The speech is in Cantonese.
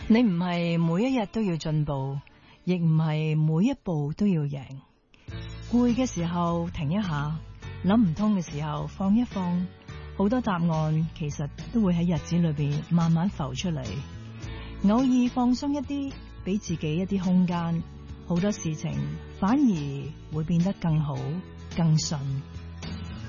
你唔係每一日都要進步，亦唔係每一步都要贏。攰嘅時候停一下，諗唔通嘅時候放一放，好多答案其實都會喺日子裏邊慢慢浮出嚟。偶爾放鬆一啲，俾自己一啲空間，好多事情反而會變得更好更順。